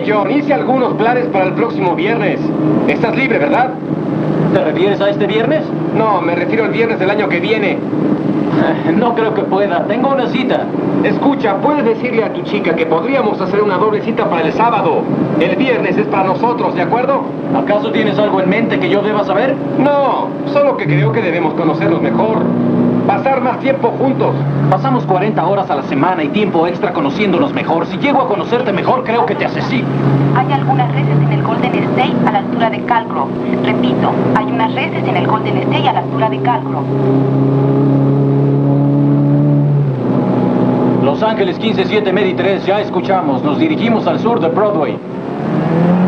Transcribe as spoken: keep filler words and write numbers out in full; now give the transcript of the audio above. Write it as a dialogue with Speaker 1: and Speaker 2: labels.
Speaker 1: John, hice algunos planes para el próximo viernes. Estás libre, ¿verdad?
Speaker 2: ¿Te refieres a este viernes?
Speaker 1: No, me refiero al viernes del año que viene.
Speaker 2: No creo que pueda. Tengo una cita.
Speaker 1: Escucha, puedes decirle a tu chica que podríamos hacer una doble cita para el sábado. El viernes es para nosotros, ¿de acuerdo?
Speaker 2: ¿Acaso tienes algo en mente que yo deba saber?
Speaker 1: No, solo que creo que debemos conocernos mejor. Pasar más tiempo juntos.
Speaker 2: Pasamos cuarenta horas a la semana y tiempo extra conociéndonos mejor. Si llego a conocerte mejor, creo que te asesino.
Speaker 3: Hay algunas reses en el Golden State a la altura de Calgrove. Repito, hay unas reses en el Golden State a la altura de Calgrove.
Speaker 2: Los Ángeles quince siete Medi tres, ya escuchamos. Nos dirigimos al sur de Broadway.